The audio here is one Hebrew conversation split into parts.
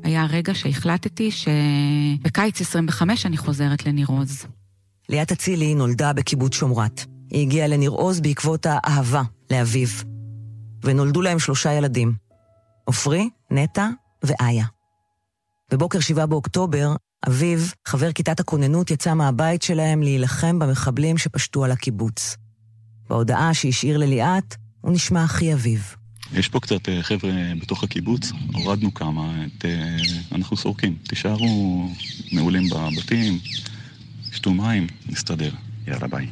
היה רגע שהחלטתי שבקיץ 25 אני חוזרת לניר עוז. ליאת אצילי נולדה בקיבוץ שומרת. היא הגיעה לניר עוז בעקבות האהבה לאביו. ונולדו להם 3 ילדים. עופרי, נטע ואיה. בבוקר 7 באוקטובר, אביו, חבר כיתת הכוננות, יצא מהבית שלהם להילחם במחבלים שפשטו על הקיבוץ. בהודעה שהשאיר לליאת, הוא נשמע הכי אביו. יש פה קצת חבר'ה בתוך הקיבוץ, הורדנו כמה, אנחנו סורקים. תישארו מעולים בבתים, שתו מים, נסתדר. יאללה ביי.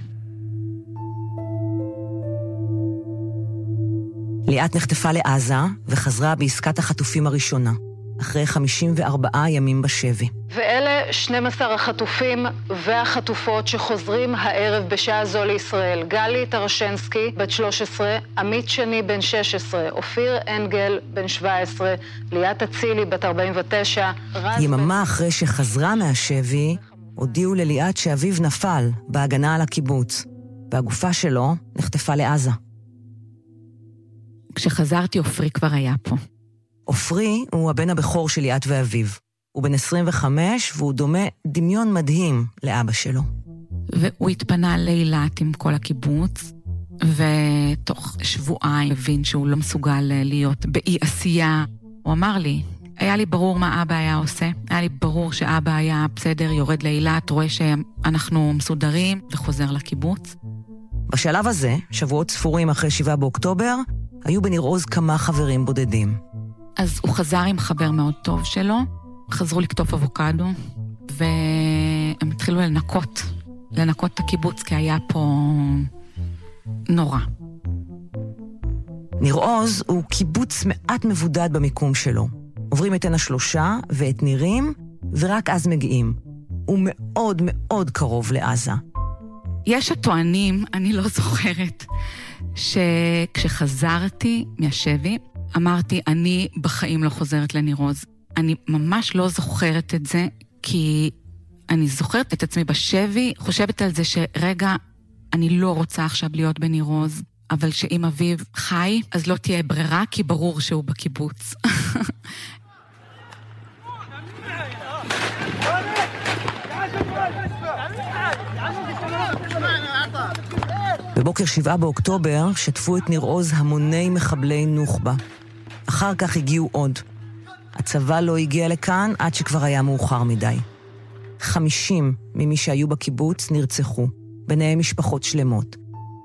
ליאת נחטפה לעזה וחזרה בעסקת החטופים הראשונה, אחרי 54 ימים בשבי. ואלה 12 החטופים והחטופות שחוזרים הערב בשעה זו לישראל. גלי טרשנסקי, בת 13, עמית שני, בן 16, אופיר אנגל, בן 17, ליאת אצילי, בת 49, יממה אחרי שחזרה מהשבי, הודיעו לליאת שאביו נפל בהגנה על הקיבוץ, והגופה שלו נחטפה לעזה. כשחזרתי, עופרי כבר היה פה. עופרי הוא הבן הבכור של ליאת ואביו. הוא בן 25 והוא דומה דמיון מדהים לאבא שלו. והוא התפנה לאילת עם כל הקיבוץ, ותוך שבועיים הבין שהוא לא מסוגל להיות באי עשייה. הוא אמר לי, היה לי ברור מה אבא היה עושה, היה לי ברור שאבא היה בסדר, יורד לאילת, רואה שאנחנו מסודרים וחוזר לקיבוץ. בשלב הזה, שבועות ספורים אחרי 7 באוקטובר, היו בניר עוז כמה חברים בודדים. אז הוא חזר עם חבר מאוד טוב שלו, חזרו לקטוף אבוקדו, והם התחילו לנקות את הקיבוץ, כי היה פה נורא. ניר עוז הוא קיבוץ מעט מבודד במיקום שלו. עוברים את עין השלושה ואת נירים, ורק אז מגיעים. הוא מאוד מאוד קרוב לעזה. יש הטוענים, אני לא זוכרת, שכשחזרתי מהשבי, אמרתי, אני בחיים לא חוזרת לניר עוז. אני ממש לא זוכרת את זה, כי אני זוכרת את עצמי בשבי, חושבת על זה שרגע, אני לא רוצה עכשיו להיות בניר עוז, אבל שאם אביו חי, אז לא תהיה ברירה, כי ברור שהוא בקיבוץ. בבוקר 7 באוקטובר שטפו את ניר עוז המוני מחבלי נוח'בה. אחר כך הגיעו עוד. הצבא לא הגיע לכאן עד שכבר היה מאוחר מדי. 50 ממי שהיו בקיבוץ נרצחו, ביניהם משפחות שלמות.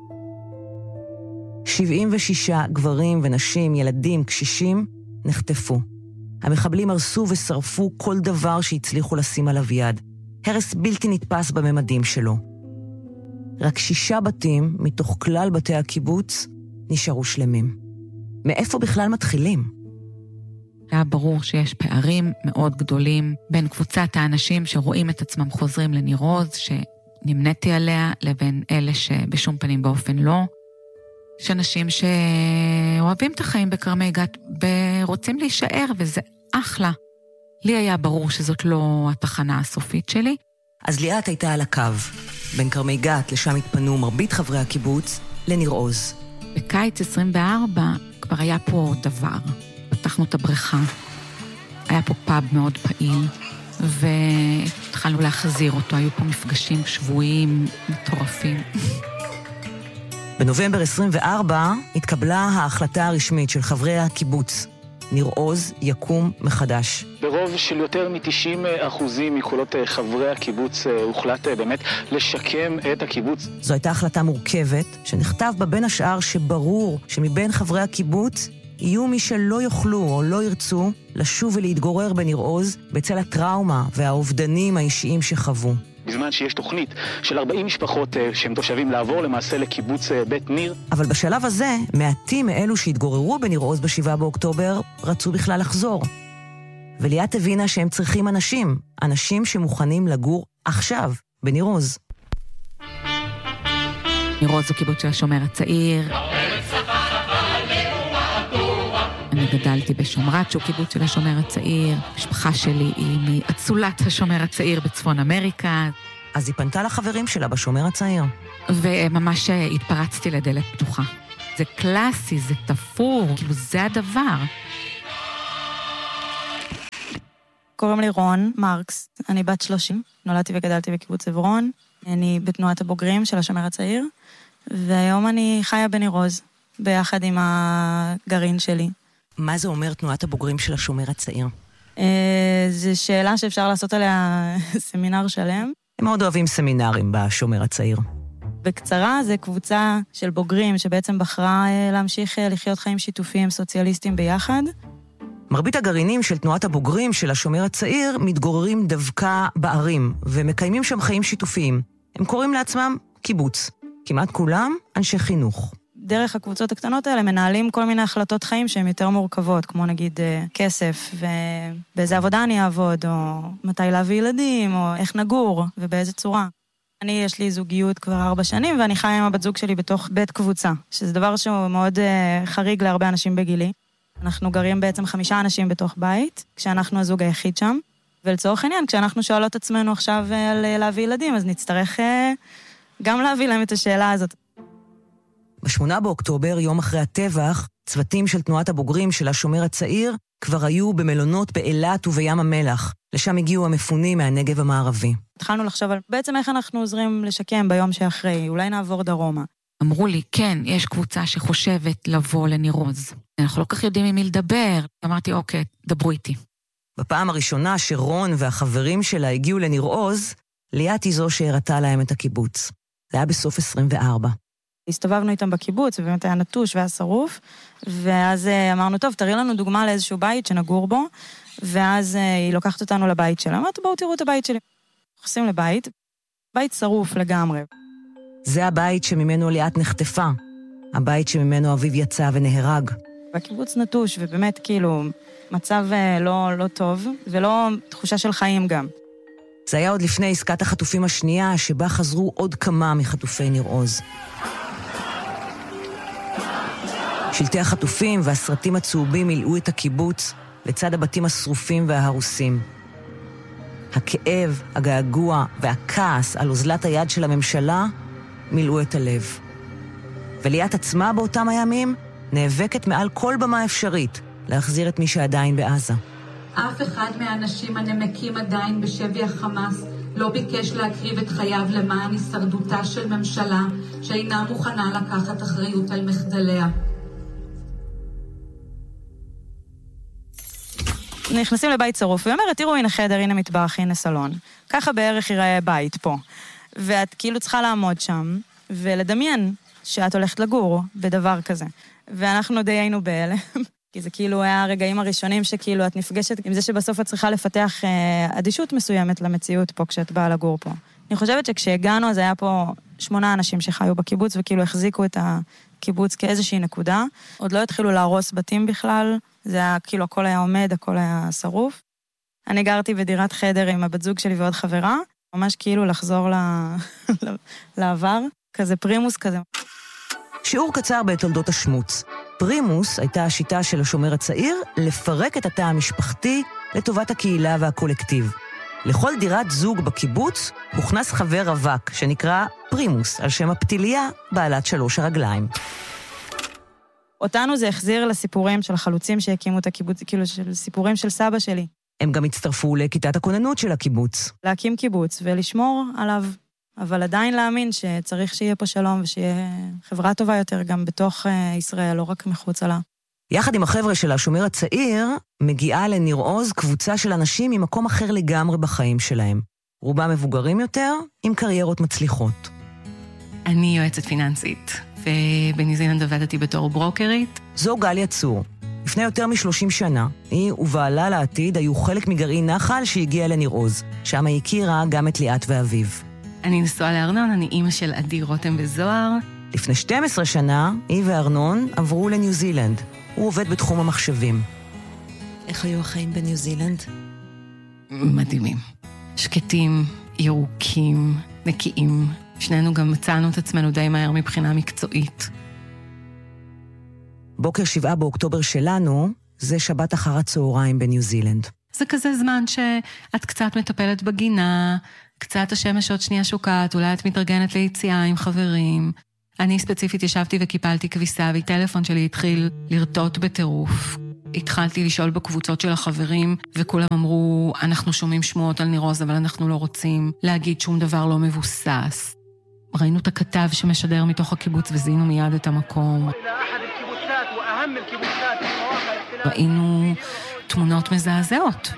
76 גברים ונשים, ילדים, קשישים, נחטפו. המחבלים הרסו ושרפו כל דבר שהצליחו לשים עליו יד. הרס בלתי נתפס בממדים שלו. רק 6 בתים מתוך כלל בתי הקיבוץ נשארו שלמים. מאיפה בכלל מתחילים? היה ברור שיש פערים מאוד גדולים בין קבוצת האנשים שרואים את עצמם חוזרים לניר עוז, שנמניתי עליה, לבין אלה שבשום פנים באופן לא. יש אנשים שאוהבים את החיים בכרמי גת ורוצים להישאר, וזה אחלה. לי היה ברור שזאת לא התחנה הסופית שלי. אז ליאת הייתה על הקו. בין כרמי גת, לשם התפנו מרבית חברי הקיבוץ, לניר עוז. בקיץ 24 כבר היה פה דבר. פתחנו את הבריכה. היה פה פאב מאוד פעיל, והתחלנו להחזיר אותו. היו פה מפגשים שבועיים מטורפים. בנובמבר 24 התקבלה ההחלטה הרשמית של חברי הקיבוץ. ניר עוז יקום מחדש. ברוב של יותר מ-90% מקולות חברי הקיבוץ הוחלט באמת לשקם את הקיבוץ. זו הייתה החלטה מורכבת, שנכתב בה בין השאר שברור שמבין חברי הקיבוץ יהיו מי שלא יוכלו או לא ירצו לשוב ולהתגורר בניר עוז בצל הטראומה והאובדנים האישיים שחוו. בזמן שיש תוכנית של 40 משפחות שהם תושבים לעבור למעשה לקיבוץ בית ניר. אבל בשלב הזה, מעטים מאלו שהתגוררו בניר עוז ב7 באוקטובר רצו בכלל לחזור. וליאת הבינה שהם צריכים אנשים שמוכנים לגור עכשיו בניר עוז. ניר עוז הוא קיבוץ של השומר הצעיר. אני גדלתי בשומרת, שהוא קיבוץ של השומר הצעיר. המשפחה שלי היא מאצולת השומר הצעיר בצפון אמריקה. אז היא פנתה לחברים שלה בשומר הצעיר. וממש התפרצתי לדלת פתוחה. זה קלאסי, זה תפור, כאילו זה הדבר. קוראים לי רון מרקס, אני בת 30, נולדתי וגדלתי בקיבוץ עברון, אני בתנועת הבוגרים של השומר הצעיר, והיום אני חיה בניר עוז, ביחד עם הגרעין שלי. מה זה אומר תנועת הבוגרים של השומר הצעיר? זו שאלה שאפשר לעשות עליה סמינר שלם. הם מאוד אוהבים סמינרים בשומר הצעיר. בקצרה, זה קבוצה של בוגרים שבעצם בחרה להמשיך לחיות חיים שיתופיים סוציאליסטיים ביחד. מרבית הגרעינים של תנועת הבוגרים של השומר הצעיר מתגוררים דווקא בערים, ומקיימים שם חיים שיתופיים. הם קוראים לעצמם קיבוץ. כמעט כולם אנשי חינוך. דרך הקבוצות הקטנות האלה מנהלים כל מיני החלטות חיים שהן יותר מורכבות, כמו נגיד כסף, ובאיזה עבודה אני אעבוד, או מתי להביא ילדים, או איך נגור, ובאיזה צורה. יש לי זוגיות כבר 4 שנים, ואני חיה עם הבת זוג שלי בתוך בית קבוצה, שזה דבר שהוא מאוד חריג להרבה אנשים בגילי. אנחנו גרים בעצם 5 אנשים בתוך בית, כשאנחנו הזוג היחיד שם, ולצורך העניין, כשאנחנו שואלות עצמנו עכשיו על להביא ילדים, אז נצטרך גם להביא להם את השאלה הזאת. ב8 באוקטובר, יום אחרי הטבח, צוותים של תנועת הבוגרים של השומר הצעיר כבר היו במלונות באילת ובים המלח. לשם הגיעו המפונים מהנגב המערבי. התחלנו לחשוב על בעצם איך אנחנו עוזרים לשקם ביום שאחרי, אולי נעבור דרומה. אמרו לי, כן, יש קבוצה שחושבת לבוא לניר עוז. אנחנו לא כך יודעים עם מי לדבר. אמרתי, אוקיי, דברו איתי. בפעם הראשונה שרון והחברים שלה הגיעו לניר עוז, ליאת היא זו שהראתה להם את הקיבוץ. זה היה בסוף 24. הסתובבנו איתם בקיבוץ, ובאמת היה נטוש והיה שרוף, ואז אמרנו, טוב, תראי לנו דוגמה לאיזשהו בית שנגור בו, ואז היא לוקחת אותנו לבית שלה. אמרת, בואו תראו את הבית שלי. נכנסים לבית, בית שרוף לגמרי. זה הבית שממנו ליאת נחטפה, הבית שממנו אביו יצא ונהרג. בקיבוץ נטוש, ובאמת כאילו מצב לא טוב, ולא תחושה של חיים גם. זה היה עוד לפני עסקת החטופים השנייה, שבה חזרו עוד כמה מחטופי ניר עוז. שלטי החטופים והסרטים הצהובים מילאו את הקיבוץ לצד הבתים השרופים וההרוסים. הכאב, הגעגוע והכעס על אוזלת היד של הממשלה מילאו את הלב. וליאת עצמה באותם הימים נאבקת מעל כל במה אפשרית להחזיר את מי שעדיין בעזה. אף אחד מהאנשים הנמקים עדיין בשבי החמאס לא ביקש להקריב את חייו למען הישרדותה של ממשלה שאינה מוכנה לקחת אחריות על מחדליה. נכנסים לבית שרוף, ואומרת, תראו, הנה חדר, הנה מטבח, הנה סלון. ככה בערך ייראה בית פה. ואת כאילו צריכה לעמוד שם, ולדמיין שאת הולכת לגור בדבר כזה. ואנחנו די היינו בהלם, כי זה כאילו היה הרגעים הראשונים שכאילו את נפגשת עם זה שבסוף את צריכה לפתח אדישות מסוימת למציאות פה, כשאת באה לגור פה. אני חושבת שכשהגענו, אז היה פה 8 אנשים שחיו בקיבוץ, וכאילו החזיקו את הקיבוץ כאיזושהי נקודה. עוד לא התחילו להרוס בתים בכלל, זה היה כאילו הכל היה עומד, הכל היה שרוף. אני גרתי בדירת חדר עם הבת זוג שלי ועוד חברה, ממש כאילו לחזור לעבר, כזה פרימוס כזה. שיעור קצר בתולדות השמוץ. פרימוס הייתה השיטה של השומר הצעיר לפרק את התא המשפחתי לטובת הקהילה והקולקטיב. לכל דירת זוג בקיבוץ הוכנס חבר רווק שנקרא פרימוס, על שם הפתיליה בעלת 3 הרגליים. אותנו זה החזיר לסיפורים של החלוצים שהקימו את הקיבוץ, כאילו של סיפורים של סבא שלי. הם גם הצטרפו לכיתת הכוננות של הקיבוץ. להקים קיבוץ ולשמור עליו, אבל עדיין להאמין שצריך שיהיה פה שלום ושיהיה חברה טובה יותר גם בתוך ישראל, לא רק מחוצה לה. יחד עם החבר'ה של השומר הצעיר, מגיעה לניר עוז קבוצה של אנשים ממקום אחר לגמרי בחיים שלהם. רובם מבוגרים יותר, עם קריירות מצליחות. אני יועצת פיננסית, ובניו זילנד עבדתי בתור ברוקרית. זו גליה צור. לפני יותר מ-30 שנה, היא ובעלה לעתיד היו חלק מגרעין נחל שהגיע לניר עוז. שם היא הכירה גם את ליאת ואביו. אני נשואה לארנון, אני אימא של עדי רותם וזוהר. לפני 12 שנה, היא וארנון עברו לניו זילנד. הוא עובד בתחום המחשבים. איך היו החיים בניו זילנד? מדהימים. שקטים, ירוקים, נקיים. שנינו גם מצאנו את עצמנו די מהר מבחינה מקצועית. בוקר 7 באוקטובר שלנו, זה שבת אחר הצהריים בניו זילנד. זה כזה זמן שאת קצת מטפלת בגינה, קצת השמש עוד שנייה שוקעת, אולי את מתארגנת ליציאה עם חברים. אני ספציפית ישבתי וקיפלתי כביסה, והטלפון שלי התחיל לרטוט בטירוף. התחלתי לשאול בקבוצות של החברים, וכולם אמרו, אנחנו שומעים שמועות על ניר עוז, אבל אנחנו לא רוצים להגיד שום דבר לא מבוסס. ראינו את הכתב שמשדר מתוך הקיבוץ, וזינו מיד את המקום. ראינו תמונות מזעזעות.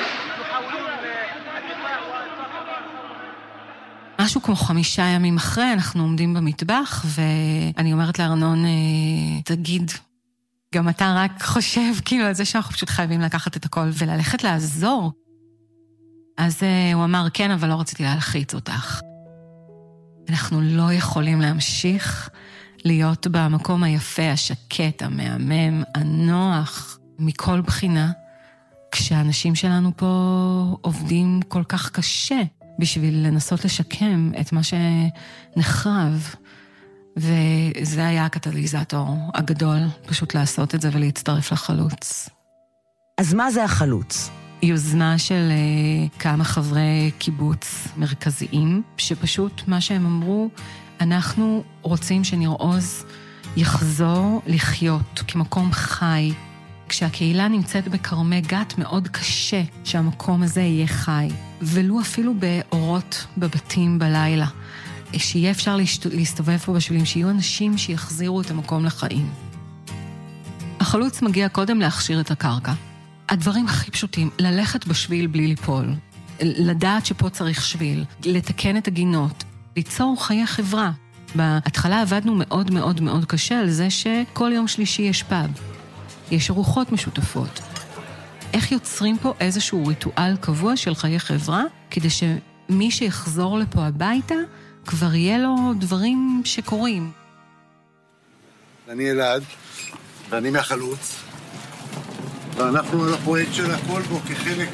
משהו כמו 5 ימים אחרי, אנחנו עומדים במטבח, ואני אומרת לארנון, תגיד, גם אתה רק חושב כאילו על זה שאנחנו פשוט חייבים לקחת את הכל וללכת לעזור. אז הוא אמר, כן, אבל לא רציתי להלחיץ אותך. אנחנו לא יכולים להמשיך להיות במקום היפה, השקט, המהמם, הנוח, מכל בחינה, כשהאנשים שלנו פה עובדים כל כך קשה בשביל לנסות לשקם את מה שנחרב. וזה היה הקטליזטור הגדול, פשוט לעשות את זה ולהצטרף לחלוץ. אז מה זה החלוץ? יוזמה של כמה חברי קיבוץ מרכזיים, שפשוט מה שהם אמרו, אנחנו רוצים שניר עוז יחזור לחיות כמקום חי. כשהקהילה נמצאת בקרמי גת מאוד קשה שהמקום הזה יהיה חי, ולו אפילו באורות בבתים בלילה. שיהיה אפשר להסתובב פה בשבילים, שיהיו אנשים שיחזירו את המקום לחיים. החלוץ מגיע קודם להכשיר את הקרקע. הדברים הכי פשוטים, ללכת בשביל בלי ליפול, לדעת שפה צריך שביל, לתקן את הגינות, ליצור חיי חברה. בהתחלה עבדנו מאוד מאוד מאוד קשה על זה שכל יום שלישי יש פאב, יש ארוחות משותפות. איך יוצרים פה איזשהו ריטואל קבוע של חיי חברה, כדי שמי שיחזור לפה הביתה, כבר יהיה לו דברים שקורים. אני אלעד, ואני מהחלוץ, ואנחנו על הפרויקט של הקולבו כחלק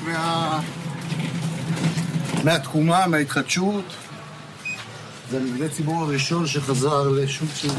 מהתקומה, מההתחדשות. זה המבנה ציבור הראשון שחזר לשוק של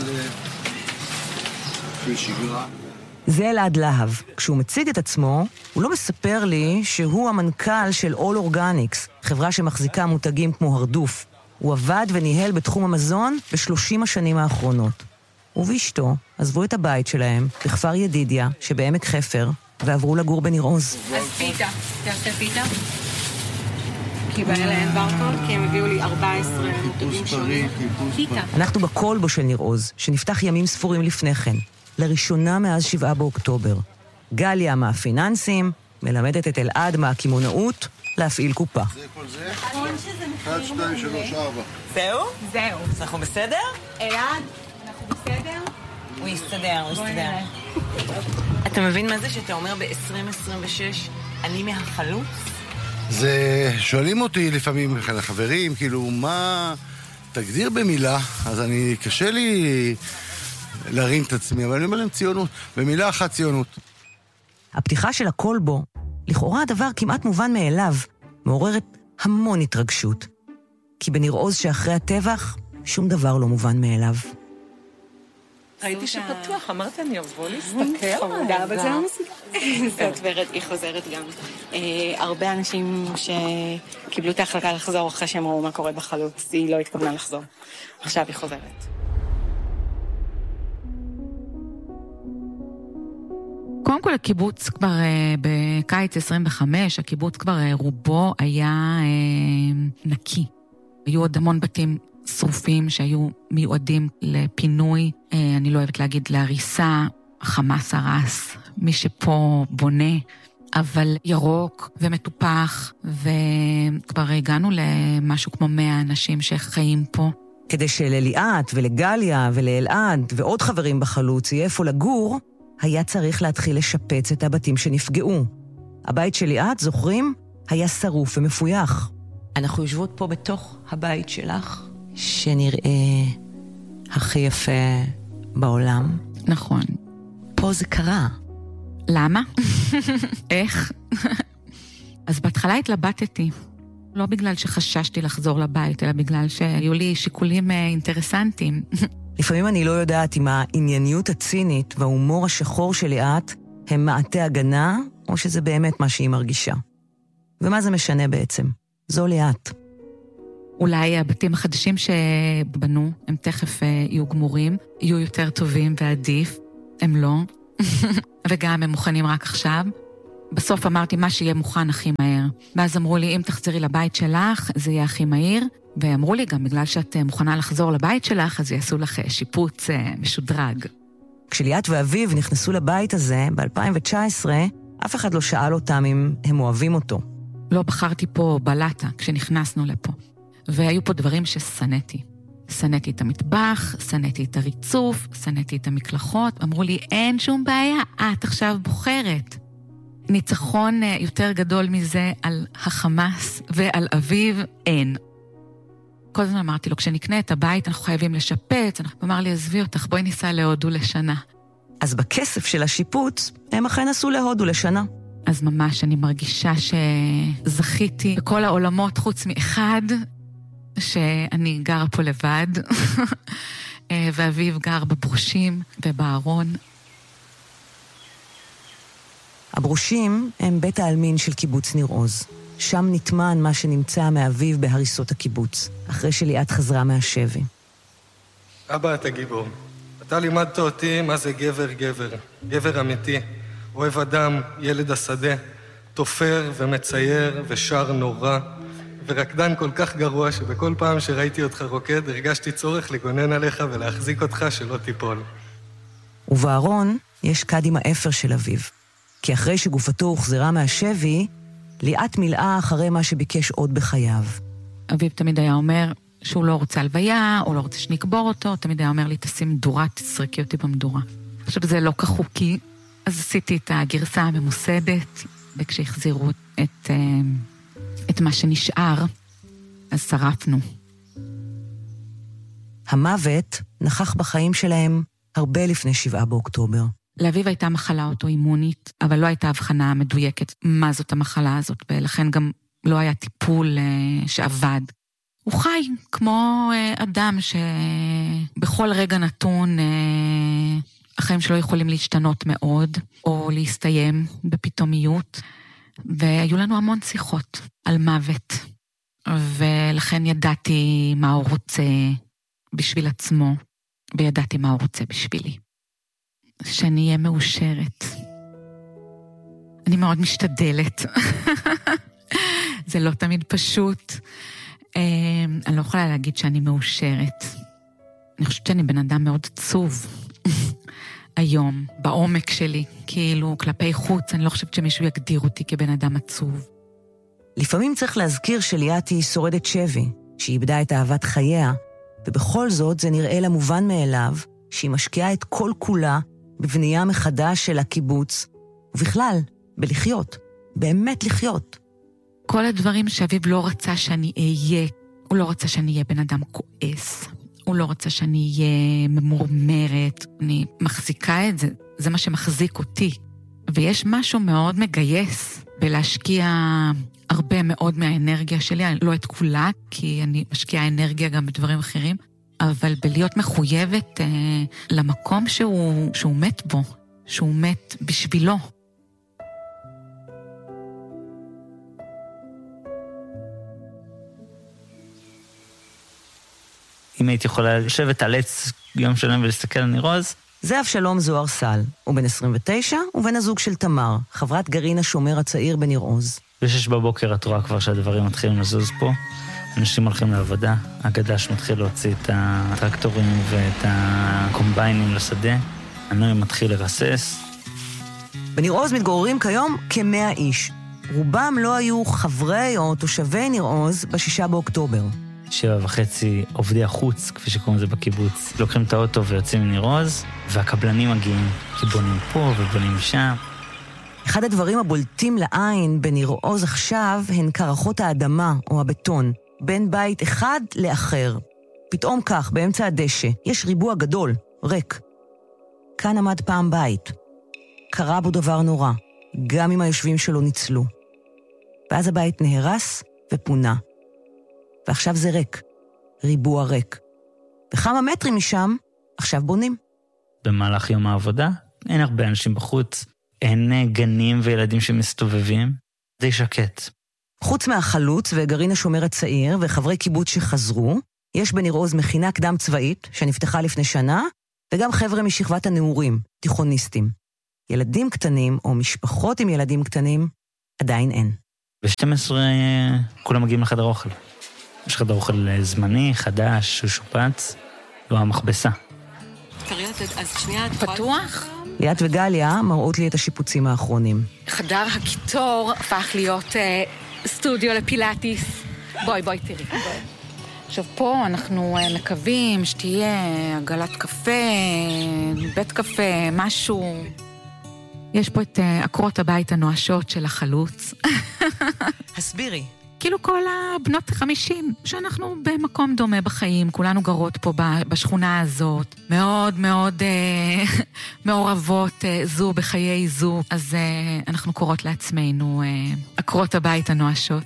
שגרה. זה אלעד להב. כשהוא מציג את עצמו, הוא לא מספר לי שהוא המנכ"ל של All Organics, חברה שמחזיקה מותגים כמו הרדוף. הוא עבד וניהל בתחום המזון ב30 השנים האחרונות. הוא ואשתו עזבו את הבית שלהם בכפר ידידיה שבעמק חפר, ועברו לגור בניר עוז. אז פיתה, תעשה פיתה? כי באלה אין ברקוד, כי הם הביאו לי 14 מותגים שונים. פיתה. אנחנו בקולבו של ניר עוז, שנפתח ימים ספורים לפני כן, לראשונה מאז 7 באוקטובר. גליה מהפיננסים מלמדת את אלעד מהכימונאות להפעיל קופה. זה כל זה? 1, 2, 3, 4. זהו? זהו. אנחנו בסדר? אלעד, אנחנו בסדר? הוא יסתדר, הוא יסתדר. אתה מבין מה זה שאתה אומר ב-2026 אני מהחלוץ? זה שואלים אותי לפעמים חברים, כאילו מה תגדיר במילה, אז אני קשה לי להרים את עצמי, אבל אני אומר להם ציונות, במילה אחת ציונות. הפתיחה של הקולבו, לכאורה הדבר כמעט מובן מאליו, מעוררת המון התרגשות. כי בניר עוז שאחרי הטבח, שום דבר לא מובן מאליו. ראיתי שפתוח, אמרת אני אבוא להסתכל. חמודה, אבל זה לא מסוגל. זאת ורד, היא חוזרת גם. הרבה אנשים שקיבלו את ההחלטה לחזור אחרי שהם ראו מה קורה בחלוץ, היא לא התכוונה לחזור. עכשיו היא חוזרת. קודם כל הקיבוץ כבר בקיץ 25, הקיבוץ כבר רובו היה נקי. היו עוד המון בתים שרופים שהיו מיועדים לפינוי, אני לא אוהבת להגיד להריסה, חמאס הרס, מי שפה בונה, אבל ירוק ומטופח, וכבר הגענו למשהו כמו 100 אנשים שחיים פה. כדי שלליאת ולגליה ולאלעד ועוד חברים בחלוץ יהיה איפה לגור, היה צריך להתחיל לשפץ את הבתים שנפגעו. הבית של ליאת, זוכרים? היה שרוף ומפויח. אנחנו יושבות פה בתוך הבית שלך, שנראה הכי יפה בעולם. נכון. פה זה קרה. למה? איך? אז בהתחלה התלבטתי. לא בגלל שחששתי לחזור לבית, אלא בגלל שהיו לי שיקולים אינטרסנטיים. לפעמים אני לא יודעת אם הענייניות הצינית וההומור השחור של ליאת הם מעטה הגנה, או שזה באמת מה שהיא מרגישה. ומה זה משנה בעצם? זו ליאת. אולי הבתים החדשים שבנו, הם תכף יהיו גמורים, יהיו יותר טובים ועדיף, הם לא, וגם הם מוכנים רק עכשיו. בסוף אמרתי, מה שיהיה מוכן הכי מהר. ואז אמרו לי, אם תחזרי לבית שלך, זה יהיה הכי מהיר. ואמרו לי גם, בגלל שאת מוכנה לחזור לבית שלך, אז יעשו לך שיפוץ משודרג. כשליאת ואביב נכנסו לבית הזה, ב-2019, אף אחד לא שאל אותם אם הם אוהבים אותו. לא בחרתי פה בלטה כשנכנסנו לפה. והיו פה דברים שסניתי. סניתי את המטבח, סניתי את הריצוף, סניתי את המקלחות. אמרו לי, אין שום בעיה, את עכשיו בוחרת. ניצחון יותר גדול מזה על החמאס ועל אביב, אין. כל הזמן אמרתי לו, כשנקנה את הבית אנחנו חייבים לשפץ. הוא אמר לי, עזבי אותך, בואי ניסע להודו לשנה. אז בכסף של השיפוץ, הם אכן עשו להודו לשנה. אז ממש אני מרגישה שזכיתי בכל העולמות חוץ מאחד, שאני גרה פה לבד, ואביב גר בברושים ובארון. הברושים הם בית העלמין של קיבוץ ניר עוז. שם נטמן מה שנמצא מאביב בהריסות הקיבוץ, אחרי שליאת חזרה מהשבי. אבא, אתה גיבור. אתה לימדת אותי מה זה גבר גבר, גבר אמיתי, אוהב אדם, ילד השדה, תופר ומצייר ושר נורא, ורקדן כל כך גרוע שבכל פעם שראיתי אותך רוקד, הרגשתי צורך לגונן עליך ולהחזיק אותך שלא תיפול. ובארון יש קד עם האפר של אביב, כי אחרי שגופתו הוחזרה מהשבי, ליאת מילאה אחרי מה שביקש עוד בחייו. אביב תמיד היה אומר שהוא לא רוצה הלוויה, או לא רוצה שנקבור אותו, תמיד היה אומר לי, תשים מדורה, תסרקי אותי במדורה. עכשיו זה לא כחוקי, אז עשיתי את הגרסה הממוסדת, וכשהחזירו את מה שנשאר, אז שרפנו. המוות נכח בחיים שלהם הרבה לפני 7 באוקטובר. לאביב הייתה מחלה אוטואימונית, אבל לא הייתה הבחנה מדויקת מה זאת המחלה הזאת, ולכן גם לא היה טיפול שעבד. הוא חי כמו אדם שבכל רגע נתון החיים שלו יכולים להשתנות מאוד, או להסתיים בפתאומיות, והיו לנו המון שיחות על מוות, ולכן ידעתי מה הוא רוצה בשביל עצמו, וידעתי מה הוא רוצה בשבילי. שאני אהיה מאושרת. אני מאוד משתדלת. זה לא תמיד פשוט. אני לא יכולה להגיד שאני מאושרת. אני חושבת שאני בן אדם מאוד עצוב. היום, בעומק שלי, כאילו כלפי חוץ, אני לא חושבת שמישהו יגדיר אותי כבן אדם עצוב. לפעמים צריך להזכיר שליאת היא שורדת שבי, שהיא איבדה את אהבת חייה, ובכל זאת זה נראה לה מובן מאליו, שהיא משקיעה את כל כולה בבנייה מחדש של הקיבוץ, ובכלל, בלחיות, באמת לחיות. כל הדברים שאביב לא רצה שאני אהיה, הוא לא רצה שאני אהיה בן אדם כועס, הוא לא רצה שאני אהיה ממורמרת, אני מחזיקה את זה, זה מה שמחזיק אותי. ויש משהו מאוד מגייס בלהשקיע הרבה מאוד מהאנרגיה שלי, לא את כולה, כי אני משקיעה אנרגיה גם בדברים אחרים, אבל בלהיות מחויבת למקום שהוא מת בו, שהוא מת בשבילו. אם הייתי יכולה לשבת על עץ יום שלם ולהסתכל על ניר עוז. זה אבשלום זוהר סל, הוא בן 29 ובן הזוג של תמר, חברת גרעין השומר הצעיר בניר עוז. ב-6 בבוקר את רואה כבר שהדברים מתחילים לזוז פה. אנשים הולכים לעבודה, הגדש מתחיל להוציא את הטרקטורים ואת הקומביינים לשדה, הנוי מתחיל לרסס. בניר עוז מתגוררים כיום כ100 איש. רובם לא היו חברי או תושבי ניר עוז ב6 באוקטובר. 7:30 עובדי החוץ, כפי שקוראים לזה בקיבוץ, לוקחים את האוטו ויוצאים מניר עוז, והקבלנים מגיעים, כי בונים פה ובונים שם. אחד הדברים הבולטים לעין בניר עוז עכשיו הן קרחות האדמה או הבטון, בין בית אחד לאחר. פתאום כך, באמצע הדשא, יש ריבוע גדול, ריק. כאן עמד פעם בית. קרה בו דבר נורא, גם אם היושבים שלו ניצלו. ואז הבית נהרס ופונה. ועכשיו זה ריק, ריבוע ריק. וכמה מטרים משם, עכשיו בונים. במהלך יום העבודה, אין הרבה אנשים בחוץ, אין גנים וילדים שמסתובבים, די שקט. חוץ מהחלוץ וגרעין השומר הצעיר וחברי קיבוץ שחזרו, יש בניר עוז מכינה קדם צבאית שנפתחה לפני שנה, וגם חבר'ה משכבת הנעורים, תיכוניסטים. ילדים קטנים או משפחות עם ילדים קטנים עדיין אין. ב-12 כולם מגיעים לחדר אוכל. יש חדר אוכל זמני, חדש, שופץ, והמכבסה. אז שנייה, פתוח? ליאת וגליה מראות לי את השיפוצים האחרונים. חדר הקיטור הפך להיות סטודיו לפילאטיס. בואי, תראי. עכשיו פה אנחנו מקווים שתהיה עגלת קפה, בית קפה, משהו. יש פה את עקרות הבית הנואשות של החלוץ. הסבירי. כאילו כל הבנות 50, שאנחנו במקום דומה בחיים, כולנו גרות פה בשכונה הזאת, מאוד מאוד מעורבות זו בחיי זו, אז אנחנו קוראות לעצמנו עקרות הבית הנואשות.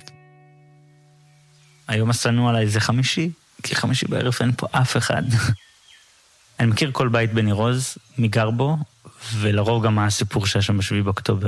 היום עשינו עליי זה 5, כי 5 בערב אין פה אף אחד. אני מכיר כל בית בניר עוז, מגר בו, ולרוב גם הסיפור שהיה שם ב7 באוקטובר.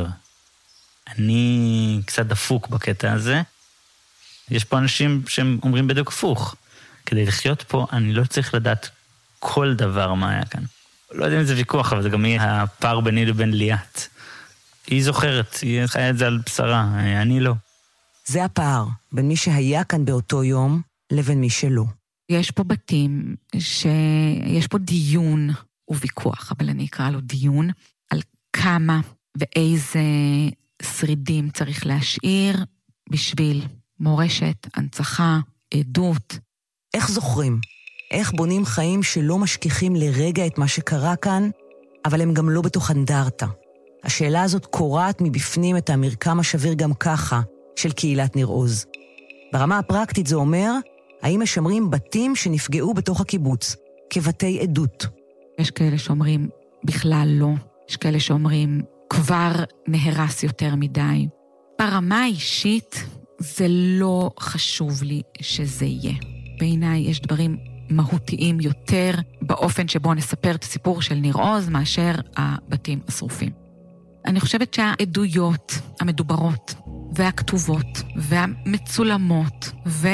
אני קצת דפוק בקטע הזה. יש פה אנשים שהם אומרים בדיוק הפוך. כדי לחיות פה, אני לא צריך לדעת כל דבר מה היה כאן. לא יודע אם זה ויכוח, אבל זה גם יהיה הפער ביני לבין ליאת. היא זוכרת, היא חיה את זה על בשרה, אני לא. זה הפער בין מי שהיה כאן באותו יום לבין מי שלא. יש פה בתים שיש פה דיון וויכוח, אבל אני אקרא לו דיון, על כמה ואיזה שרידים צריך להשאיר בשביל מורשת, הנצחה, עדות. איך זוכרים? איך בונים חיים שלא משכיחים לרגע את מה שקרה כאן, אבל הם גם לא בתוך אנדרטה? השאלה הזאת קורעת מבפנים את המרקם השביר גם ככה של קהילת ניר עוז. ברמה הפרקטית זה אומר, האם משמרים בתים שנפגעו בתוך הקיבוץ, כבתי עדות? יש כאלה שאומרים בכלל לא, יש כאלה שאומרים כבר נהרס יותר מדי. ברמה האישית זה לא חשוב לי שזה יהיה. בעיניי יש דברים מהותיים יותר באופן שבו נספר את הסיפור של ניר עוז מאשר הבתים השרופים. אני חושבת שהעדויות המדוברות והכתובות והמצולמות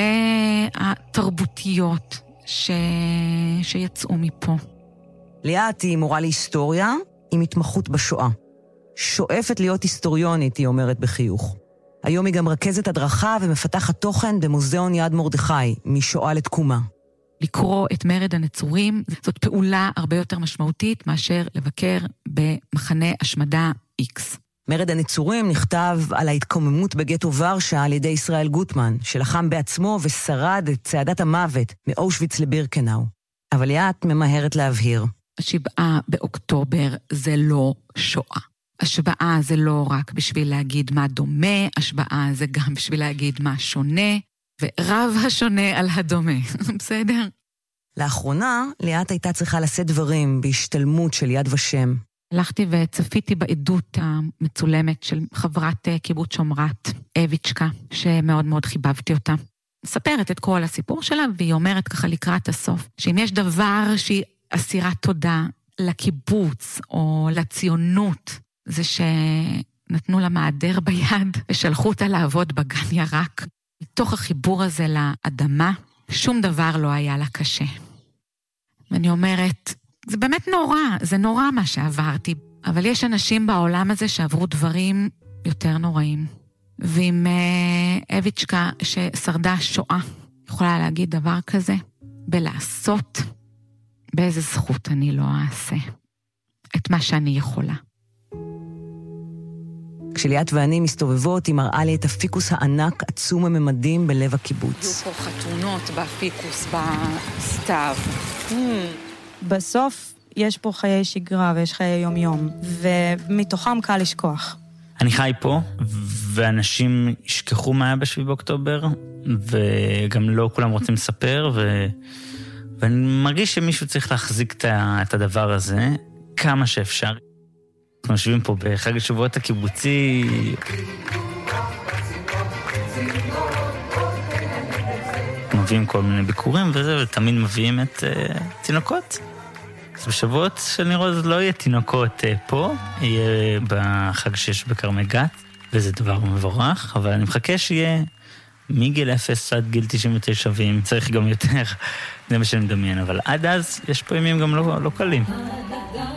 והתרבותיות שיצאו מפה. ליאת היא מורה להיסטוריה עם התמחות בשואה. שואפת להיות היסטוריונית, היא אומרת בחיוך. היום היא גם רכזת הדרכה ומפתחת תוכן במוזיאון יד מרדכי, משואה לתקומה. לקרוא את מרד הנצורים זאת פעולה הרבה יותר משמעותית מאשר לבקר במחנה השמדה X. מרד הנצורים נכתב על ההתקוממות בגטו ורשה על ידי ישראל גוטמן, שלחם בעצמו ושרד את צעדת המוות מאושוויץ לבירקנאו. אבל ליאת ממהרת להבהיר. 7 באוקטובר זה לא שואה. השוואה זה לא רק בשביל להגיד מה דומה, השוואה זה גם בשביל להגיד מה שונה, ורב השונה על הדומה. בסדר? לאחרונה, ליאת הייתה צריכה לשאת דברים בהשתלמות של יד ושם. הלכתי וצפיתי בעדות המצולמת של חברת קיבוץ שומרת, אביצ'קה, שמאוד מאוד חיבבתי אותה. מספרת את כל הסיפור שלה, והיא אומרת ככה לקראת הסוף, שאם יש דבר שהיא אסירת תודה לקיבוץ או לציונות, זה שנתנו לה מעדר ביד ושלחו אותה לעבוד בגן ירק. מתוך החיבור הזה לאדמה, שום דבר לא היה לה קשה. ואני אומרת, זה באמת נורא, זה נורא מה שעברתי, אבל יש אנשים בעולם הזה שעברו דברים יותר נוראים. ועם אביצ'קה ששרדה שואה, יכולה להגיד דבר כזה, בלעשות, באיזה זכות אני לא אעשה את מה שאני יכולה. כשליאת ואני מסתובבות, היא מראה לי את הפיקוס הענק עצום הממדים בלב הקיבוץ. יהיו פה חתונות בפיקוס, בסתיו. בסוף יש פה חיי שגרה ויש חיי יום-יום, ומתוכם קל לשכוח. אני חי פה, ואנשים ישכחו מה היה ב7 באוקטובר, וגם לא כולם רוצים לספר, ואני מרגיש שמישהו צריך להחזיק את הדבר הזה כמה שאפשר. אנחנו יושבים פה בחג השבועות הקיבוצי. מביאים כל מיני ביקורים וזה, ותמיד מביאים את תינוקות. אז בשבועות של ניר עוז לא יהיה תינוקות פה, יהיה בחג שיש בכרמי גת, וזה דבר מבורך, אבל אני מחכה שיהיה מגיל 0 עד גיל 99, ואם צריך גם יותר, זה מה שאני מדמיין, אבל עד אז יש פה ימים גם לא קלים.